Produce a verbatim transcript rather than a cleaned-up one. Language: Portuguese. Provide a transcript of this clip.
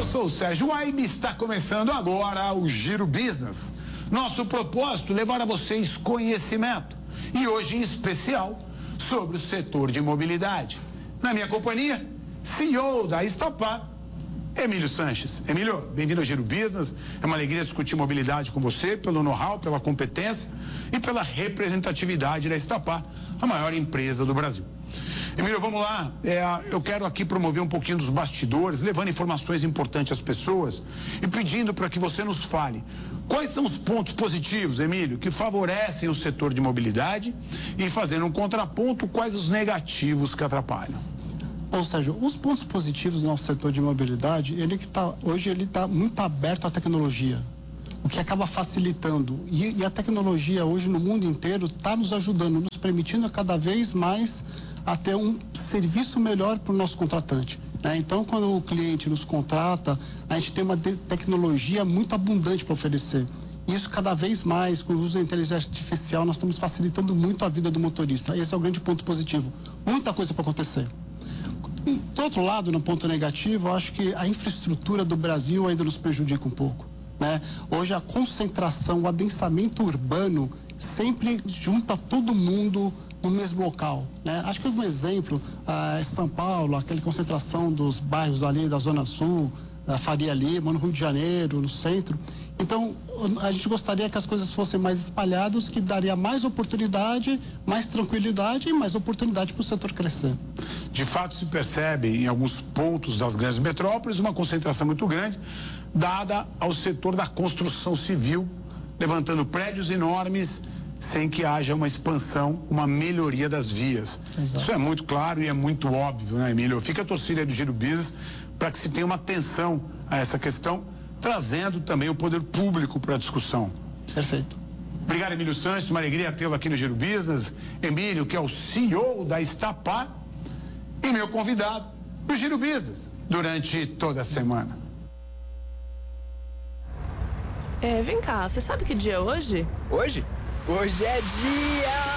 sou o Sérgio Aibe e está começando agora o Giro Business. Nosso propósito é levar a vocês conhecimento e hoje em especial sobre o setor de mobilidade. Na minha companhia, C E O da Estapar, Emílio Sanches. Emílio, bem-vindo ao Giro Business. É uma alegria discutir mobilidade com você, pelo know-how, pela competência e pela representatividade da Estapar, a maior empresa do Brasil. Emílio, vamos lá. É, eu quero aqui promover um pouquinho dos bastidores, levando informações importantes às pessoas e pedindo para que você nos fale quais são os pontos positivos, Emílio, que favorecem o setor de mobilidade e, fazendo um contraponto, quais os negativos que atrapalham. Bom, Sérgio, os pontos positivos do nosso setor de mobilidade, ele que tá, hoje ele está muito aberto à tecnologia, o que acaba facilitando. E, e a tecnologia hoje no mundo inteiro está nos ajudando, nos permitindo cada vez mais a ter um serviço melhor para o nosso contratante, né? Então, quando o cliente nos contrata, a gente tem uma tecnologia muito abundante para oferecer. Isso cada vez mais, com o uso da inteligência artificial, nós estamos facilitando muito a vida do motorista. Esse é o grande ponto positivo. Muita coisa para acontecer. Do outro lado, no ponto negativo, eu acho que a infraestrutura do Brasil ainda nos prejudica um pouco, né? Hoje a concentração, o adensamento urbano sempre junta todo mundo no mesmo local, né? Acho que um exemplo ah, é São Paulo, aquela concentração dos bairros ali da Zona Sul, da Faria Lima, no Rio de Janeiro, no centro. Então, a gente gostaria que as coisas fossem mais espalhadas, que daria mais oportunidade, mais tranquilidade e mais oportunidade para o setor crescer. De fato, se percebe em alguns pontos das grandes metrópoles uma concentração muito grande, dada ao setor da construção civil, levantando prédios enormes, sem que haja uma expansão, uma melhoria das vias. Exato. Isso é muito claro e é muito óbvio, né, Emílio? Fica a torcida do Giro Business para que se tenha uma atenção a essa questão, trazendo também o poder público para a discussão. Perfeito. Obrigado, Emílio Sanches, uma alegria tê-lo aqui no Giro Business. Emílio, que é o C E O da Estapar e meu convidado do Giro Business durante toda a semana. É, vem cá, você sabe que dia é hoje? Hoje? Hoje é dia